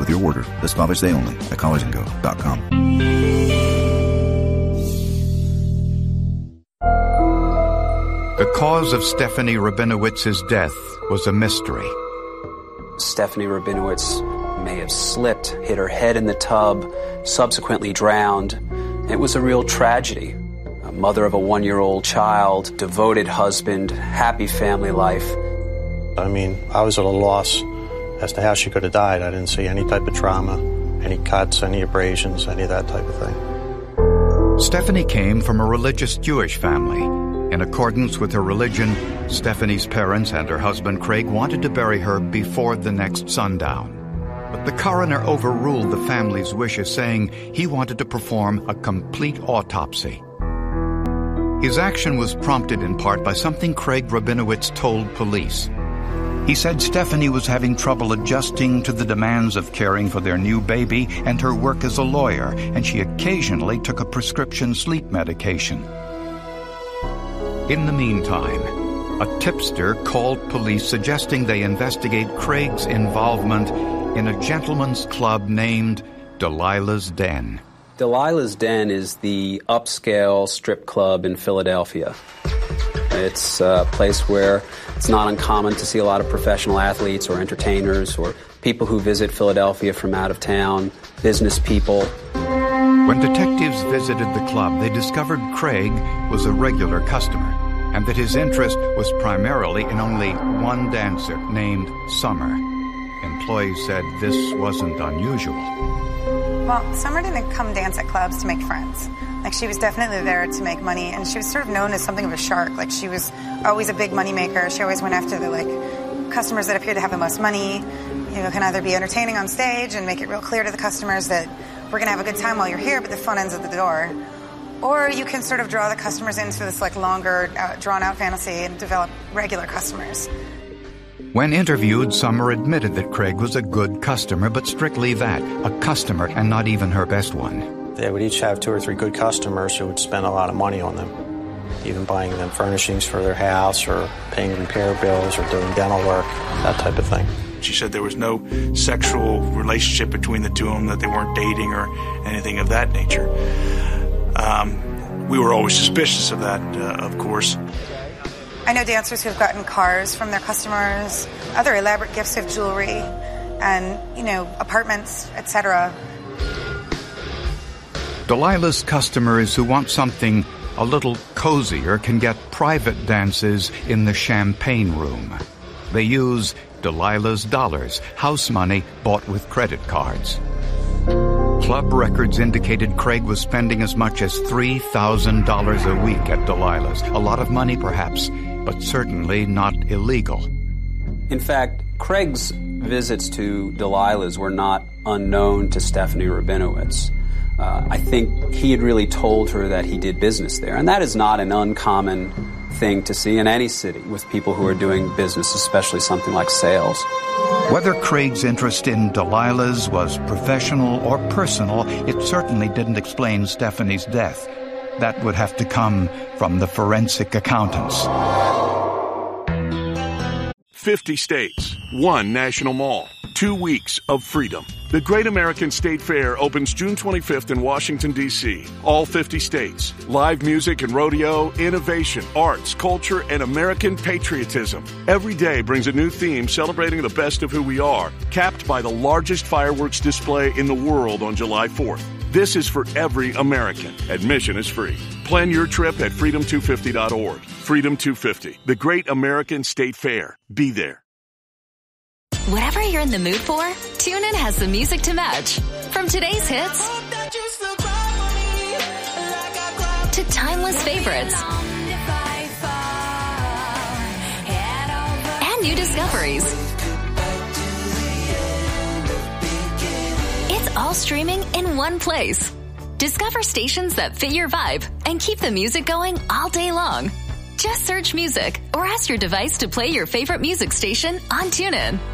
with your order this Father's Day only at collegeandgo.com. The cause of Stephanie Rabinowitz's death was a mystery. Stephanie Rabinowitz may have slipped, hit her head in the tub, subsequently drowned. It was a real tragedy. A mother of a 1-year-old child, devoted husband, happy family life. I mean, I was at a loss as to how she could have died. I didn't see any type of trauma, any cuts, any abrasions, any of that type of thing. Stephanie came from a religious Jewish family. In accordance with her religion, Stephanie's parents and her husband Craig wanted to bury her before the next sundown. But the coroner overruled the family's wishes, saying he wanted to perform a complete autopsy. His action was prompted in part by something Craig Rabinowitz told police. He said Stephanie was having trouble adjusting to the demands of caring for their new baby and her work as a lawyer, and she occasionally took a prescription sleep medication. In the meantime, a tipster called police suggesting they investigate Craig's involvement in a gentleman's club named Delilah's Den. Delilah's Den is the upscale strip club in Philadelphia. It's a place where it's not uncommon to see a lot of professional athletes or entertainers or people who visit Philadelphia from out of town, business people. When detectives visited the club, they discovered Craig was a regular customer and that his interest was primarily in only one dancer named Summer. Employees said this wasn't unusual. Well, Summer didn't come dance at clubs to make friends. Like, she was definitely there to make money, and she was sort of known as something of a shark. Like, she was always a big money maker. She always went after the, customers that appeared to have the most money. You know, can either be entertaining on stage and make it real clear to the customers that we're going to have a good time while you're here, but the fun ends at the door. Or you can sort of draw the customers into this, longer, drawn-out fantasy and develop regular customers. When interviewed, Summer admitted that Craig was a good customer, but strictly that, a customer and not even her best one. They would each have 2 or 3 good customers who would spend a lot of money on them, even buying them furnishings for their house or paying repair bills or doing dental work, that type of thing. She said there was no sexual relationship between the two of them, that they weren't dating or anything of that nature. We were always suspicious of that, of course. I know dancers who've gotten cars from their customers, other elaborate gifts of jewelry, and, apartments, etc. Delilah's customers who want something a little cozier can get private dances in the champagne room. They use Delilah's dollars, house money bought with credit cards. Club records indicated Craig was spending as much as $3,000 a week at Delilah's. A lot of money, perhaps, but certainly not illegal. In fact, Craig's visits to Delilah's were not unknown to Stephanie Rabinowitz. I think he had really told her that he did business there, and that is not an uncommon thing to see in any city with people who are doing business, especially something like sales. Whether Craig's interest in Delilah's was professional or personal, it certainly didn't explain Stephanie's death. That would have to come from the forensic accountants. 50 states, 1 national mall, 2 weeks of freedom. The Great American State Fair opens June 25th in Washington, D.C. All 50 states. Live music and rodeo, innovation, arts, culture, and American patriotism. Every day brings a new theme celebrating the best of who we are, capped by the largest fireworks display in the world on July 4th. This is for every American. Admission is free. Plan your trip at freedom250.org. Freedom 250, the Great American State Fair. Be there. Whatever you're in the mood for, TuneIn has the music to match. From today's hits to timeless favorites and new discoveries. It's all streaming in one place. Discover stations that fit your vibe and keep the music going all day long. Just search music or ask your device to play your favorite music station on TuneIn.